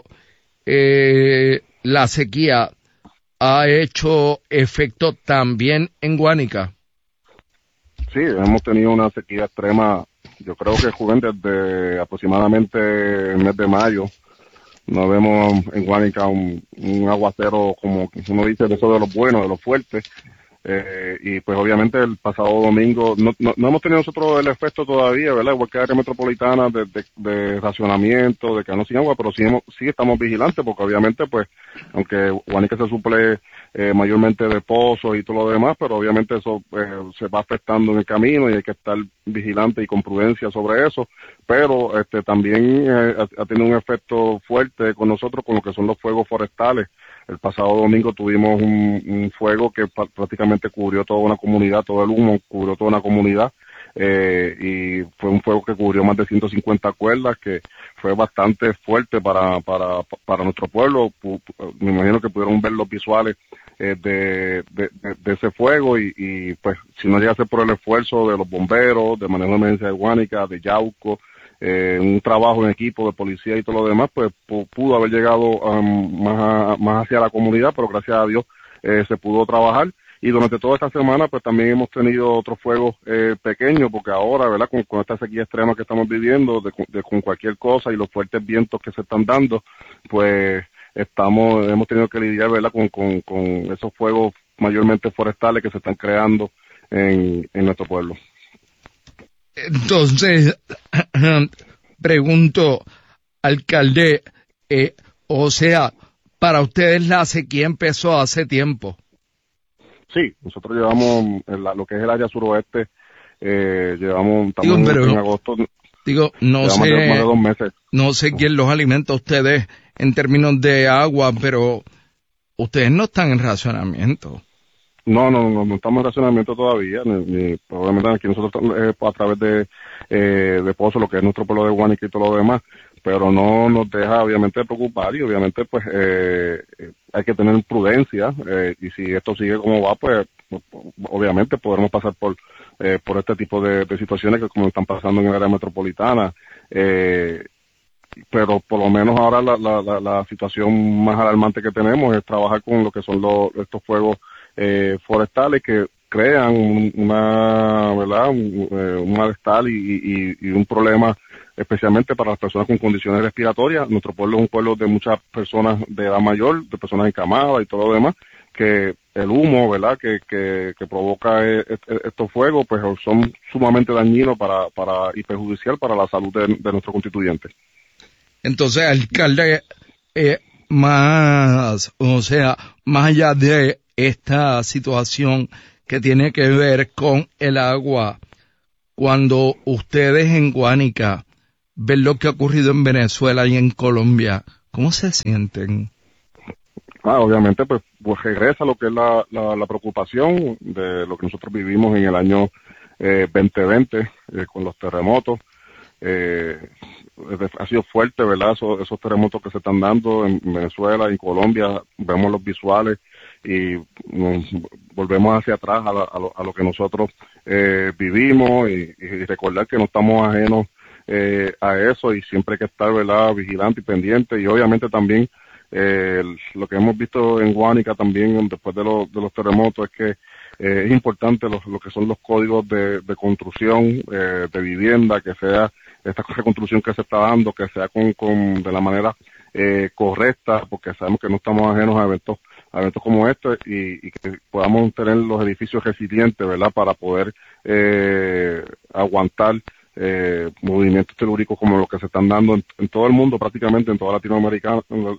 la sequía ha hecho efecto también en Guánica. Sí, hemos tenido una sequía extrema, yo creo que Juven, desde aproximadamente el mes de mayo. No vemos en Guánica un aguacero, como uno dice, de eso de los buenos, de los fuertes. Y pues obviamente el pasado domingo no hemos tenido nosotros el efecto todavía, ¿verdad? Igual que área metropolitana de racionamiento, de que no sin agua, pero sí estamos vigilantes, porque obviamente pues aunque Guánica se suple mayormente de pozos y todo lo demás, pero obviamente eso se va afectando en el camino y hay que estar vigilante y con prudencia sobre eso. Pero también ha tenido un efecto fuerte con nosotros con lo que son los fuegos forestales. El pasado domingo tuvimos un fuego que prácticamente cubrió toda una comunidad, todo el humo cubrió toda una comunidad, y fue un fuego que cubrió más de 150 cuerdas, que fue bastante fuerte para nuestro pueblo. Me imagino que pudieron ver los visuales de ese fuego y pues si no llegase por el esfuerzo de los bomberos, de manejo de emergencia de Guánica, de Yauco, un trabajo en equipo de policía y todo lo demás, pues pudo haber llegado más hacia la comunidad, pero gracias a Dios se pudo trabajar. Y durante toda esta semana pues también hemos tenido otros fuegos pequeños, porque ahora, ¿verdad?, con esta sequía extrema que estamos viviendo, con cualquier cosa y los fuertes vientos que se están dando, pues hemos tenido que lidiar, ¿verdad?, con esos fuegos mayormente forestales que se están creando en nuestro pueblo. Entonces, pregunto, alcalde, o sea, para ustedes la sequía empezó hace tiempo. Sí, nosotros llevamos lo que es el área suroeste, estamos en agosto. No sé, más de 2 meses. No sé quién los alimenta a ustedes en términos de agua, pero ustedes no están en racionamiento. No estamos en racionamiento todavía, probablemente aquí nosotros a través de Pozo, lo que es nuestro pueblo de Guánica y todo lo demás, pero no nos deja obviamente de preocupar, y obviamente pues hay que tener prudencia, y si esto sigue como va, pues obviamente podremos pasar por este tipo de situaciones que como están pasando en el área metropolitana, pero por lo menos ahora la situación más alarmante que tenemos es trabajar con lo que son estos fuegos forestales que crean un malestar y un problema especialmente para las personas con condiciones respiratorias. Nuestro pueblo es un pueblo de muchas personas de edad mayor, de personas encamadas y todo lo demás, que el humo, ¿verdad?, que provoca estos fuegos, pues son sumamente dañinos y perjudicial para la salud de nuestros constituyentes. Entonces, alcalde, más allá de esta situación que tiene que ver con el agua, cuando ustedes en Guánica ven lo que ha ocurrido en Venezuela y en Colombia, ¿cómo se sienten? Obviamente, pues regresa lo que es la preocupación de lo que nosotros vivimos en el año 2020 con los terremotos. Ha sido fuerte, ¿verdad? Esos terremotos que se están dando en Venezuela y en Colombia, vemos los visuales y nos volvemos hacia atrás a lo que nosotros vivimos y recordar que no estamos ajenos a eso, y siempre hay que estar, ¿verdad?, vigilante y pendiente. Y obviamente también lo que hemos visto en Guánica también después de los terremotos es que es importante lo que son los códigos de construcción de vivienda, que sea esta reconstrucción que se está dando, que sea de la manera correcta, porque sabemos que no estamos ajenos a eventos como este, y que podamos tener los edificios resilientes, ¿verdad?, para poder aguantar movimientos telúricos como los que se están dando en todo el mundo, prácticamente en toda Latinoamérica,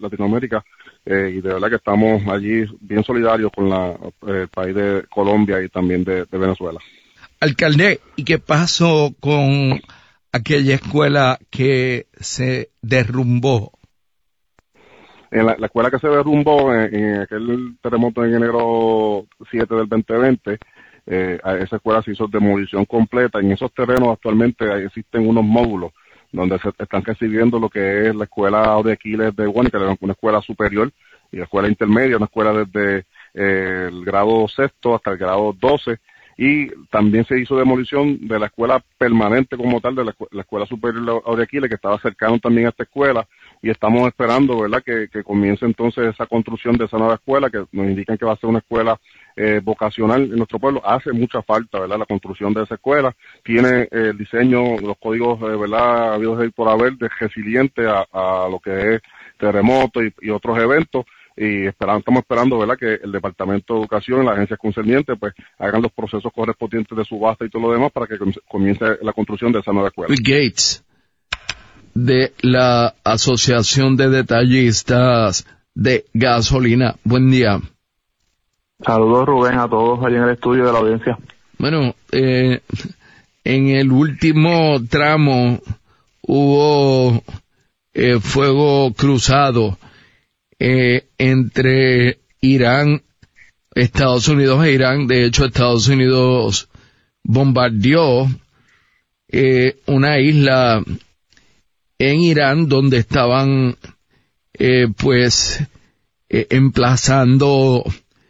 y de verdad que estamos allí bien solidarios con el país de Colombia y también de Venezuela. Alcalde, ¿y qué pasó con aquella escuela que se derrumbó? En la escuela que se derrumbó en aquel terremoto en enero 7 del 2020, a esa escuela se hizo demolición completa. En esos terrenos actualmente existen unos módulos donde se están recibiendo lo que es la escuela de Aquiles de Guánica, una escuela superior, y la escuela intermedia, una escuela desde el grado 6º hasta el grado 12, y también se hizo demolición de la escuela permanente como tal, de la escuela superior de Aquiles, que estaba cercano también a esta escuela, y estamos esperando, ¿verdad?, que comience entonces esa construcción de esa nueva escuela, que nos indican que va a ser una escuela vocacional en nuestro pueblo. Hace mucha falta, ¿verdad?, la construcción de esa escuela. Tiene el diseño, los códigos, ¿verdad?, habidos de por haber, de resiliente a lo que es terremotos y otros eventos. Y estamos esperando, ¿verdad?, que el Departamento de Educación y las agencias concernientes pues hagan los procesos correspondientes de subasta y todo lo demás para que comience la construcción de esa nueva escuela. Bill Gates, de la Asociación de Detallistas de Gasolina. Buen día. Saludos, Rubén, a todos allí en el estudio de la audiencia. Bueno, en el último tramo hubo fuego cruzado entre Irán, Estados Unidos e Irán. De hecho, Estados Unidos bombardeó una isla en Irán donde estaban emplazando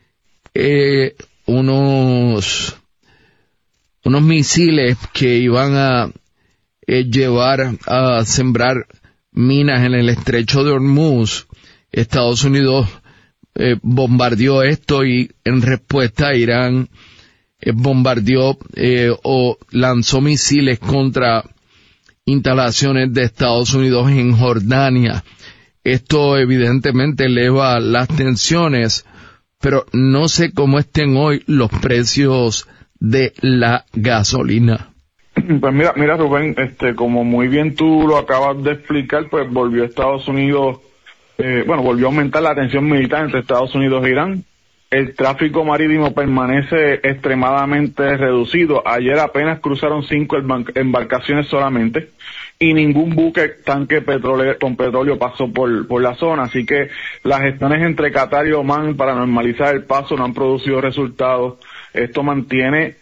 unos misiles que iban a llevar a sembrar minas en el estrecho de Hormuz. Estados Unidos bombardeó esto, y en respuesta Irán bombardeó o lanzó misiles contra instalaciones de Estados Unidos en Jordania. Esto evidentemente eleva las tensiones, pero no sé cómo estén hoy los precios de la gasolina. Pues mira Rubén, como muy bien tú lo acabas de explicar, pues volvió Estados Unidos, volvió a aumentar la tensión militar entre Estados Unidos e Irán. El tráfico marítimo permanece extremadamente reducido. Ayer apenas cruzaron 5 embarcaciones solamente, y ningún buque tanque con petróleo pasó por la zona. Así que las gestiones entre Qatar y Omán para normalizar el paso no han producido resultados. Esto mantiene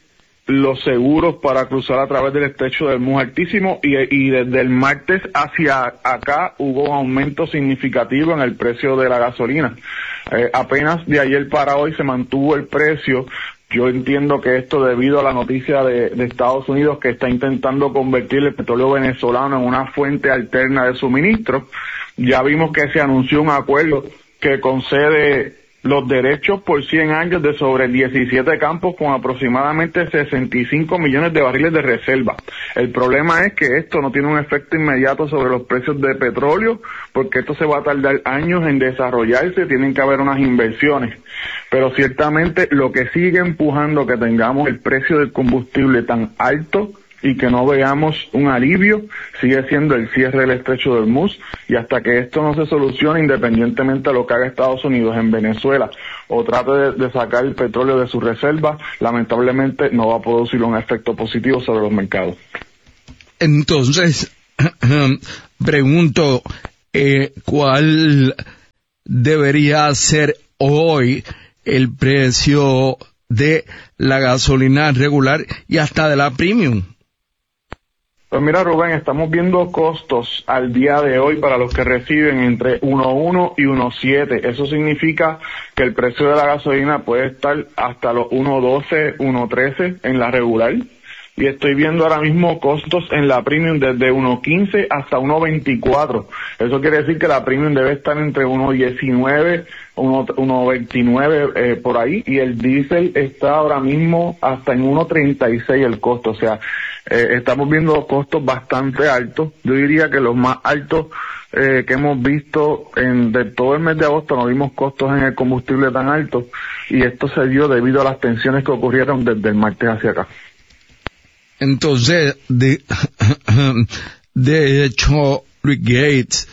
los seguros para cruzar a través del estrecho de Hormuz altísimo y desde el martes hacia acá hubo un aumento significativo en el precio de la gasolina. Apenas de ayer para hoy se mantuvo el precio. Yo entiendo que esto debido a la noticia de Estados Unidos que está intentando convertir el petróleo venezolano en una fuente alterna de suministro. Ya vimos que se anunció un acuerdo que concede los derechos por 100 años de sobre 17 campos con aproximadamente 65 millones de barriles de reserva. El problema es que esto no tiene un efecto inmediato sobre los precios de petróleo, porque esto se va a tardar años en desarrollarse, tienen que haber unas inversiones. Pero ciertamente lo que sigue empujando que tengamos el precio del combustible tan alto y que no veamos un alivio, sigue siendo el cierre del estrecho de Hormuz, y hasta que esto no se solucione, independientemente de lo que haga Estados Unidos en Venezuela o trate de sacar el petróleo de sus reservas, lamentablemente no va a producir un efecto positivo sobre los mercados. Entonces, pregunto, ¿cuál debería ser hoy el precio de la gasolina regular y hasta de la premium? Pues mira, Rubén, estamos viendo costos al día de hoy para los que reciben entre 1.1 y 1.7. Eso significa que el precio de la gasolina puede estar hasta los 1.12, 1.13 en la regular. Y estoy viendo ahora mismo costos en la premium desde 1.15 hasta 1.24. Eso quiere decir que la premium debe estar entre 1.19, 1.29 por ahí, y el diésel está ahora mismo hasta en 1.36 el costo. O sea, estamos viendo costos bastante altos. Yo diría que los más altos que hemos visto de todo el mes de agosto, no vimos costos en el combustible tan altos, y esto se dio debido a las tensiones que ocurrieron desde el martes hacia acá. Entonces, de hecho, Luis Gates,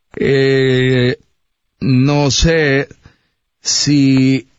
no sé si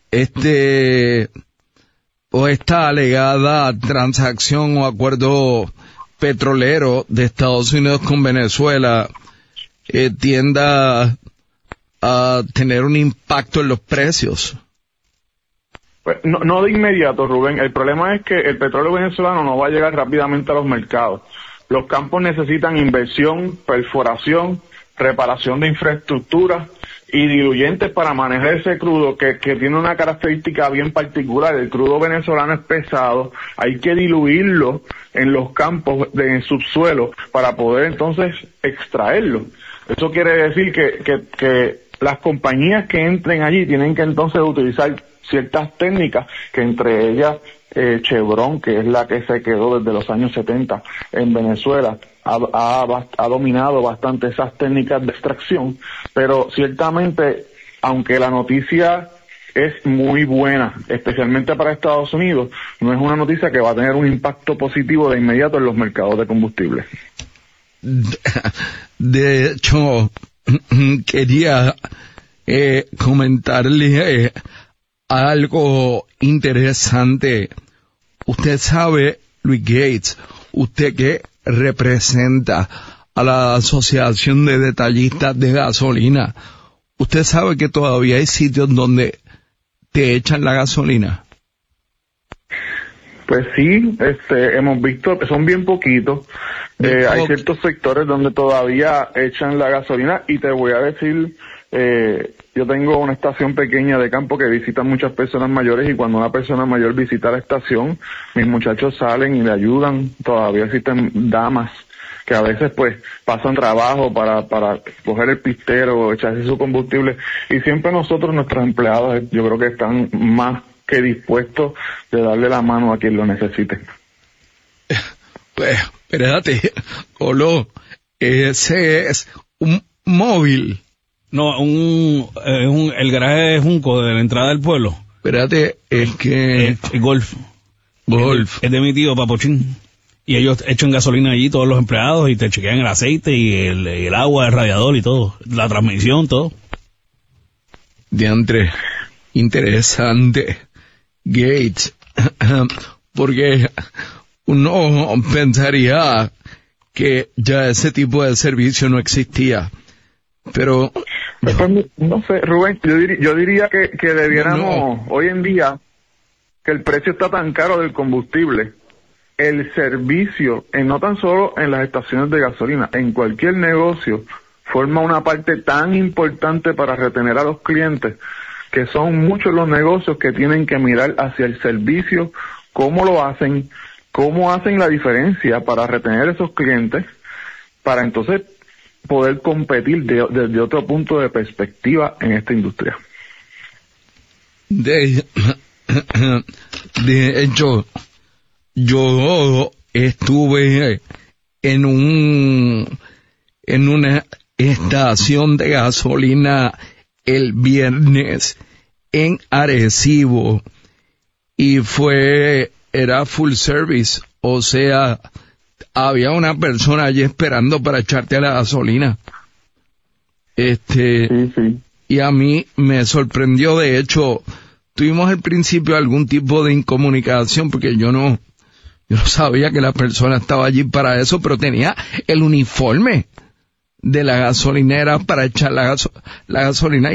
esta alegada transacción o acuerdo petrolero de Estados Unidos con Venezuela tienda a tener un impacto en los precios. Pues no de inmediato, Rubén. El problema es que el petróleo venezolano no va a llegar rápidamente a los mercados. Los campos necesitan inversión, perforación, reparación de infraestructura y diluyentes para manejar ese crudo que tiene una característica bien particular. El crudo venezolano es pesado, hay que diluirlo en los campos, en el subsuelo, para poder entonces extraerlo. Eso quiere decir que las compañías que entren allí tienen que entonces utilizar ciertas técnicas, que entre ellas Chevron, que es la que se quedó desde los años 70 en Venezuela, ha dominado bastante esas técnicas de extracción. Pero ciertamente, aunque la noticia es muy buena, especialmente para Estados Unidos, no es una noticia que va a tener un impacto positivo de inmediato en los mercados de combustible. De hecho, quería comentarle algo interesante. Usted sabe, Luis Gates, usted que representa a la Asociación de Detallistas de Gasolina, ¿usted sabe que todavía hay sitios donde te echan la gasolina? Pues sí, hemos visto que son bien poquitos. Hay ciertos sectores donde todavía echan la gasolina, y te voy a decir, yo tengo una estación pequeña de campo que visitan muchas personas mayores, y cuando una persona mayor visita la estación, mis muchachos salen y le ayudan. Todavía existen damas que a veces pues pasan trabajo para coger el pistero o echarse su combustible, y siempre nosotros, nuestros empleados, yo creo que están más que dispuestos de darle la mano a quien lo necesite. Pues, espérate, Colo, ese es un móvil. No, el garaje de Junco de la entrada del pueblo. Espérate, es que... Golf. Es de mi tío Papochín. Y ellos echan gasolina allí, todos los empleados, y te chequean el aceite y el agua, el radiador y todo. La transmisión, todo. Diantre, interesante, Gates, porque uno pensaría que ya ese tipo de servicio no existía, pero... No sé, Rubén, yo diría que debiéramos, hoy en día, que el precio está tan caro del combustible, el servicio, no tan solo en las estaciones de gasolina, en cualquier negocio, forma una parte tan importante para retener a los clientes, que son muchos los negocios que tienen que mirar hacia el servicio, cómo lo hacen, cómo hacen la diferencia para retener esos clientes, para entonces poder competir desde otro punto de perspectiva en esta industria. De hecho, yo estuve en una estación de gasolina el viernes en Arecibo y era full service, o sea, había una persona allí esperando para echarte a la gasolina. Y a mí me sorprendió, de hecho, tuvimos al principio algún tipo de incomunicación porque yo no sabía que la persona estaba allí para eso, pero tenía el uniforme de la gasolinera para echar la gasolina